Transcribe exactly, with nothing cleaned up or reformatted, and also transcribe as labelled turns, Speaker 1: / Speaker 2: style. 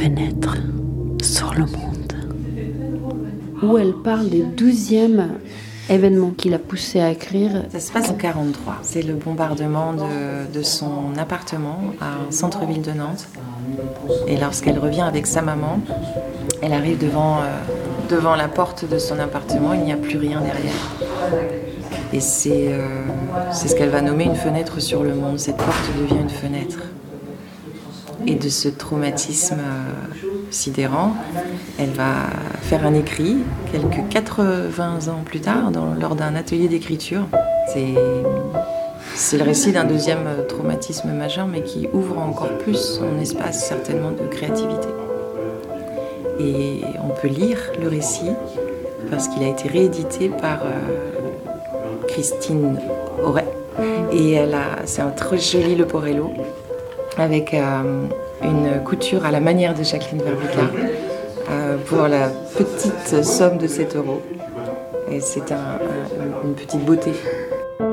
Speaker 1: fenêtre sur le monde, où elle parle du douzième événement qui l'a poussée à écrire.
Speaker 2: Ça se passe en quarante-trois. C'est le bombardement de, de son appartement à centre-ville de Nantes. Et lorsqu'elle revient avec sa maman, elle arrive devant, euh, devant la porte de son appartement, il n'y a plus rien derrière. Et c'est, euh, c'est ce qu'elle va nommer une fenêtre sur le monde. Cette porte devient une fenêtre. Et de ce traumatisme euh, sidérant, elle va faire un écrit quelques quatre-vingts ans plus tard, dans, lors d'un atelier d'écriture. C'est, c'est le récit d'un deuxième traumatisme majeur, mais qui ouvre encore plus son espace certainement de créativité. Et on peut lire le récit parce qu'il a été réédité par euh, Christine Auray. Et elle a, c'est un très joli Leporello avec euh, une couture à la manière de Jacqueline Verbicard euh, pour la petite somme de sept euros. Et c'est un, un, une petite beauté.